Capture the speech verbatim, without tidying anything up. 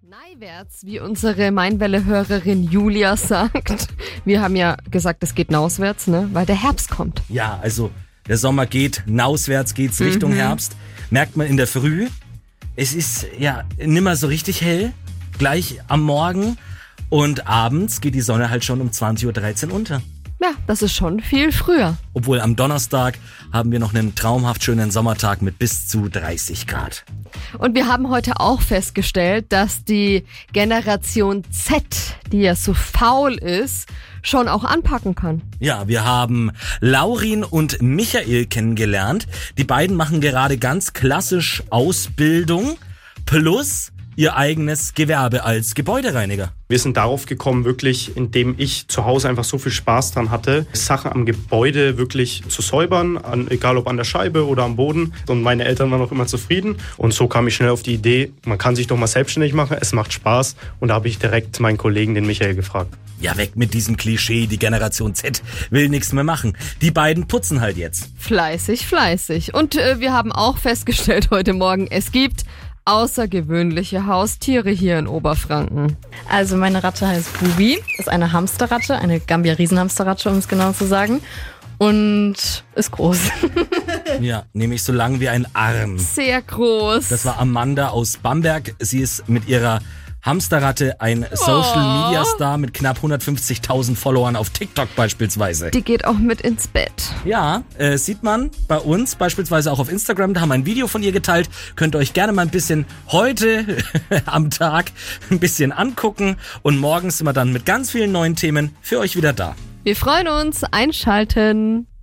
Neiwärts, wie unsere Mainwelle-Hörerin Julia sagt. Wir haben ja gesagt, es geht nauswärts, ne? Weil der Herbst kommt. Ja, also der Sommer geht, nauswärts geht's Richtung Mhm. Herbst. Merkt man in der Früh. Es ist ja nimmer so richtig hell, gleich am Morgen. Und abends geht die Sonne halt schon um zwanzig Uhr dreizehn unter. Ja, das ist schon viel früher. Obwohl am Donnerstag haben wir noch einen traumhaft schönen Sommertag mit bis zu dreißig Grad. Und wir haben heute auch festgestellt, dass die Generation Z, die ja so faul ist, schon auch anpacken kann. Ja, wir haben Laurin und Michael kennengelernt. Die beiden machen gerade ganz klassisch Ausbildung plus ihr eigenes Gewerbe als Gebäudereiniger. Wir sind darauf gekommen, wirklich, indem ich zu Hause einfach so viel Spaß dran hatte, Sachen am Gebäude wirklich zu säubern, an, egal ob an der Scheibe oder am Boden. Und meine Eltern waren auch immer zufrieden. Und so kam ich schnell auf die Idee, man kann sich doch mal selbstständig machen, es macht Spaß. Und da habe ich direkt meinen Kollegen, den Michael, gefragt. Ja, weg mit diesem Klischee, die Generation Z will nichts mehr machen. Die beiden putzen halt jetzt. Fleißig, fleißig. Und äh, wir haben auch festgestellt heute Morgen, es gibt außergewöhnliche Haustiere hier in Oberfranken. Also meine Ratte heißt Bubi, ist eine Hamsterratte, eine Gambia-Riesenhamsterratte, um es genau zu sagen. Und ist groß. Ja, nämlich so lang wie ein Arm. Sehr groß. Das war Amanda aus Bamberg. Sie ist mit ihrer Hamsterratte ein Social-Media-Star mit knapp hundertfünfzigtausend Followern auf TikTok beispielsweise. Die geht auch mit ins Bett. Ja, äh, sieht man bei uns beispielsweise auch auf Instagram. Da haben wir ein Video von ihr geteilt. Könnt ihr euch gerne mal ein bisschen heute am Tag ein bisschen angucken. Und morgen sind wir dann mit ganz vielen neuen Themen für euch wieder da. Wir freuen uns. Einschalten.